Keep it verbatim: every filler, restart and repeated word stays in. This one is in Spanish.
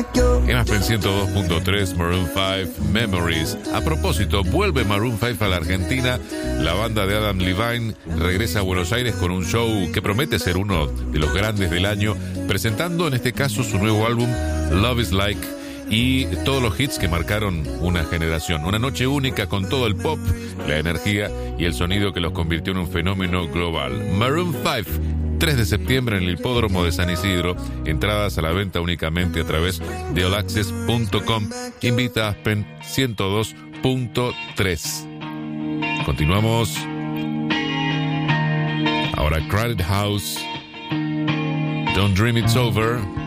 En Aspen ciento dos punto tres, Maroon cinco, Memories. A propósito, vuelve Maroon cinco a la Argentina. La banda de Adam Levine regresa a Buenos Aires con un show que promete ser uno de los grandes del año, presentando en este caso su nuevo álbum Love is Like y todos los hits que marcaron una generación. Una noche única con todo el pop, la energía y el sonido que los convirtió en un fenómeno global. Maroon cinco, tres de septiembre en el Hipódromo de San Isidro. Entradas a la venta únicamente a través de all access punto com. Invita a Aspen ciento dos punto tres. Continuamos. Ahora Crowded House, Don't Dream It's Over.